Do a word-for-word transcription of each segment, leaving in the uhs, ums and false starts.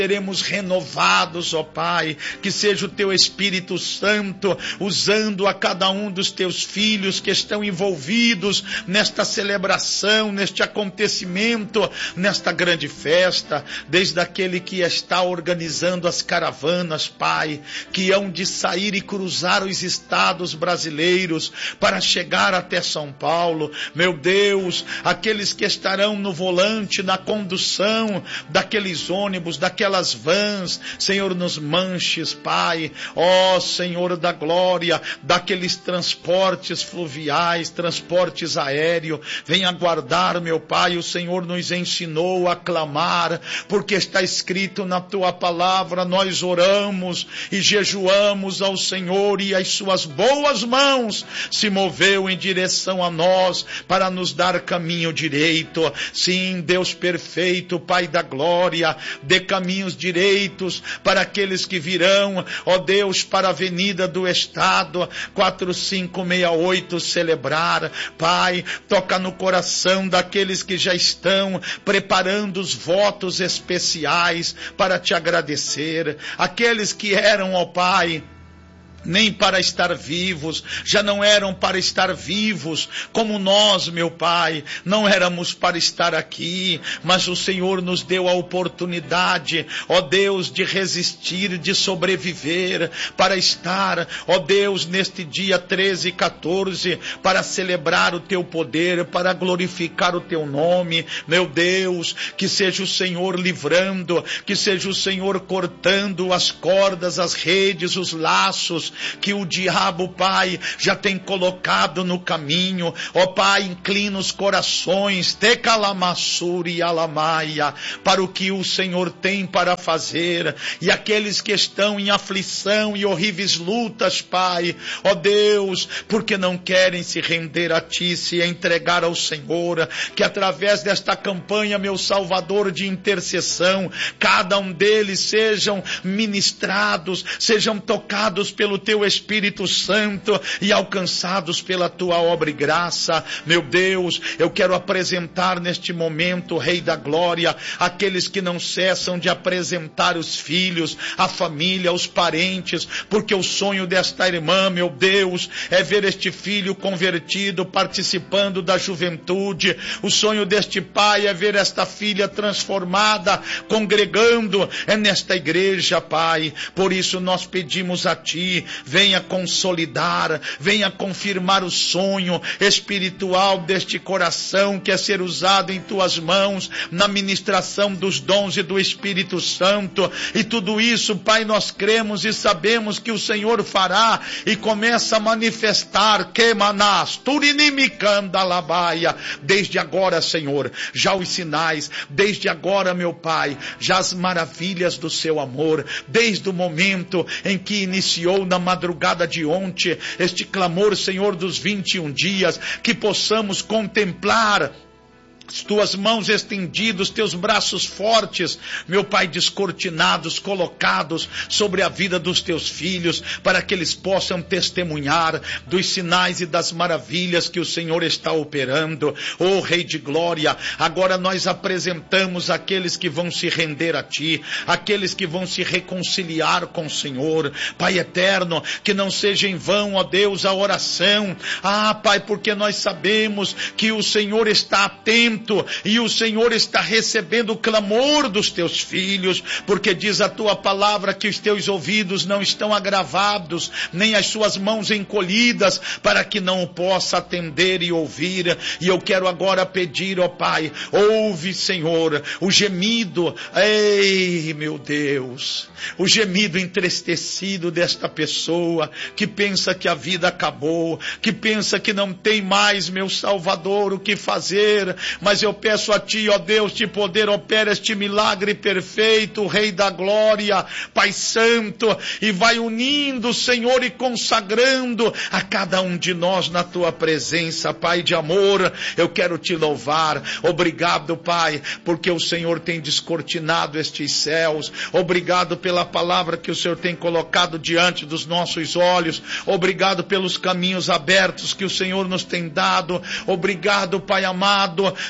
seremos renovados, ó Pai, que seja o Teu Espírito Santo usando a cada um dos Teus filhos que estão envolvidos nesta celebração, neste acontecimento, nesta grande festa, desde aquele que está organizando as caravanas, Pai, que hão de sair e cruzar os estados brasileiros para chegar até São Paulo, meu Deus, aqueles que estarão no volante, na condução daqueles ônibus, daquelas vans, Senhor, nos manches, Pai, ó Senhor da glória, daqueles transportes fluviais, transportes aéreos, venha guardar, meu Pai, o Senhor nos ensinou a clamar, porque está escrito na Tua palavra, nós oramos e jejuamos ao Senhor e as Suas boas mãos se moveu em direção a nós para nos dar caminho direito. Sim, Deus perfeito, Pai da glória, dê caminhos direitos para aqueles que virão, ó Deus, para a Avenida do Estado quatro cinco seis oito celebrar. Pai, toca no coração daqueles que já estão preparando os votos especiais para te agradecer, aqueles que eram, ó Pai, nem para estar vivos, já não eram para estar vivos, como nós, meu Pai, não éramos para estar aqui, mas o Senhor nos deu a oportunidade, ó Deus, de resistir, de sobreviver, para estar, ó Deus, neste dia treze e quatorze, para celebrar o Teu poder, para glorificar o Teu nome, meu Deus, que seja o Senhor livrando, que seja o Senhor cortando as cordas, as redes, os laços, que o diabo, Pai, já tem colocado no caminho. Ó Pai, inclina os corações, tecalamassuri alamaia, para o que o Senhor tem para fazer, e aqueles que estão em aflição e horríveis lutas, Pai, ó Deus, porque não querem se render a Ti, se entregar ao Senhor, que através desta campanha, meu Salvador, de intercessão, cada um deles sejam ministrados, sejam tocados pelo Teu Espírito Santo e alcançados pela Tua obra e graça. Meu Deus, eu quero apresentar neste momento, Rei da Glória, aqueles que não cessam de apresentar os filhos, a família, os parentes, porque o sonho desta irmã, meu Deus, é ver este filho convertido, participando da juventude. O sonho deste pai é ver esta filha transformada, congregando é nesta igreja, Pai. Por isso nós pedimos a Ti, venha consolidar, venha confirmar o sonho espiritual deste coração que é ser usado em Tuas mãos, na ministração dos dons e do Espírito Santo, e tudo isso, Pai, nós cremos e sabemos que o Senhor fará, e começa a manifestar, que manás, turinimicanda labaia, desde agora, Senhor, já os sinais, desde agora, meu Pai, já as maravilhas do Seu amor, desde o momento em que iniciou na madrugada de ontem, este clamor, Senhor, dos vinte e um dias, que possamos contemplar as Tuas mãos estendidas, Teus braços fortes, meu Pai, descortinados, colocados sobre a vida dos Teus filhos, para que eles possam testemunhar dos sinais e das maravilhas que o Senhor está operando. Oh Rei de Glória, agora nós apresentamos aqueles que vão se render a Ti, aqueles que vão se reconciliar com o Senhor. Pai eterno, que não seja em vão, ó Deus, a oração. Ah, Pai, porque nós sabemos que o Senhor está atento e o Senhor está recebendo o clamor dos Teus filhos, porque diz a Tua palavra que os Teus ouvidos não estão agravados, nem as Suas mãos encolhidas, para que não o possa atender e ouvir. E eu quero agora pedir, ó Pai, ouve, Senhor, o gemido, ei, meu Deus, o gemido entristecido desta pessoa, que pensa que a vida acabou, que pensa que não tem mais, meu Salvador, o que fazer, mas eu peço a Ti, ó Deus, de poder opera este milagre perfeito, Rei da Glória, Pai Santo, e vai unindo, Senhor, e consagrando a cada um de nós na Tua presença, Pai de amor. Eu quero Te louvar, obrigado, Pai, porque o Senhor tem descortinado estes céus, obrigado pela palavra que o Senhor tem colocado diante dos nossos olhos, obrigado pelos caminhos abertos que o Senhor nos tem dado, obrigado, Pai amado,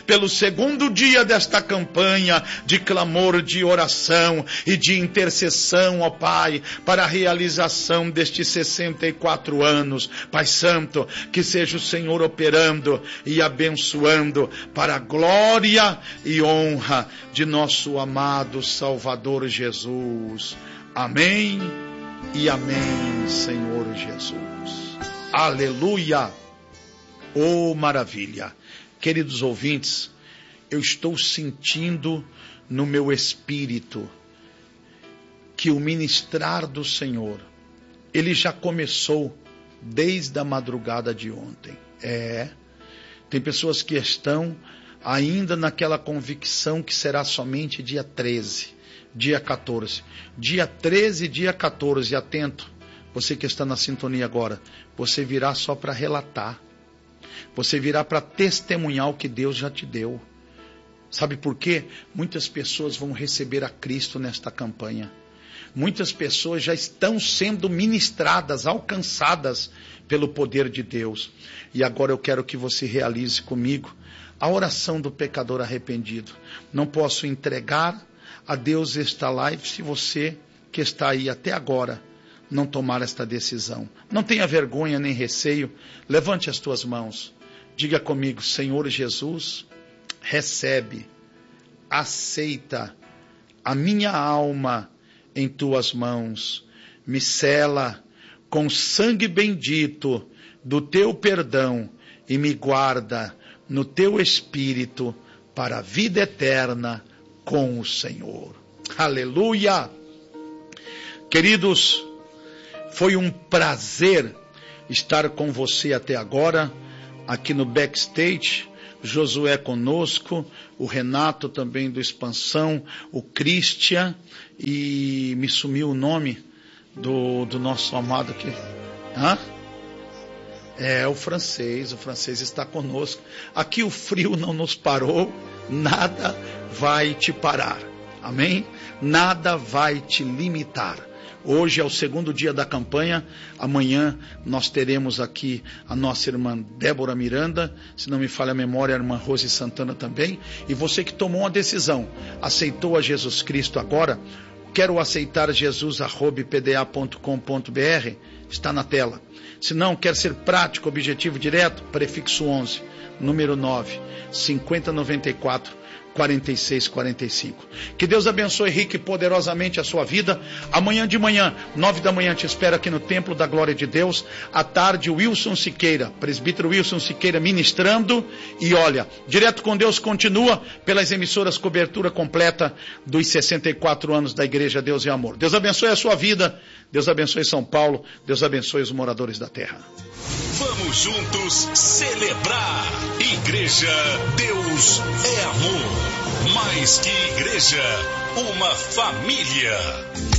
pelo segundo dia desta campanha de clamor, de oração e de intercessão, ó Pai, para a realização destes sessenta e quatro anos. Pai Santo, que seja o Senhor operando e abençoando para a glória e honra de nosso amado Salvador Jesus. Amém e amém, Senhor Jesus. Aleluia. Oh, maravilha. Queridos ouvintes, eu estou sentindo no meu espírito que o ministrar do Senhor, ele já começou desde a madrugada de ontem. É, tem pessoas que estão ainda naquela convicção que será somente dia treze, dia quatorze. Dia treze e dia quatorze, atento, você que está na sintonia agora, você virá só para relatar. Você virá para testemunhar o que Deus já te deu. Sabe por quê? Muitas pessoas vão receber a Cristo nesta campanha. Muitas pessoas já estão sendo ministradas, alcançadas pelo poder de Deus. E agora eu quero que você realize comigo a oração do pecador arrependido. Não posso entregar a Deus esta live se você que está aí até agora não tomar esta decisão. Não tenha vergonha nem receio. Levante as tuas mãos. Diga comigo: Senhor Jesus, recebe, aceita a minha alma em tuas mãos. Me sela com sangue bendito do teu perdão e me guarda no teu espírito para a vida eterna com o Senhor. Aleluia! Queridos, foi um prazer estar com você até agora, aqui no Backstage. Josué conosco, o Renato também do Expansão, o Christian, e me sumiu o nome do, do nosso amado aqui. Hã? É, o francês, o francês está conosco. Aqui o frio não nos parou, nada vai te parar. Amém? Nada vai te limitar. Hoje é o segundo dia da campanha. Amanhã nós teremos aqui a nossa irmã Débora Miranda, se não me falha a memória, a irmã Rose Santana também. E você que tomou uma decisão, aceitou a Jesus Cristo agora, quero aceitar Jesus, arroba p d a ponto com ponto b r, está na tela. Se não, quer ser prático, objetivo direto, prefixo onze, número nove, cinquenta noventa e quatro, quarenta e seis quarenta e cinco. Que Deus abençoe rica e poderosamente a sua vida. Amanhã de manhã, nove da manhã, te espero aqui no Templo da Glória de Deus. À tarde, Wilson Siqueira, presbítero Wilson Siqueira ministrando. E olha, Direto com Deus continua pelas emissoras cobertura completa dos sessenta e quatro anos da Igreja Deus e Amor. Deus abençoe a sua vida. Deus abençoe São Paulo. Deus abençoe os moradores da terra. Vamos juntos celebrar. Igreja Deus é amor. Mais que igreja, uma família.